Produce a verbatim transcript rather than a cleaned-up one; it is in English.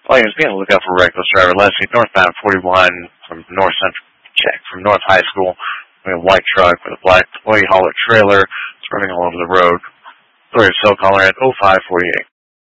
Williams, be on the lookout for reckless driver Leslie, northbound forty-one from North Central, check, from North High School. We have a white truck with a black toy hauler trailer. It's running all over the road. Sorry, cell caller at oh five forty-eight.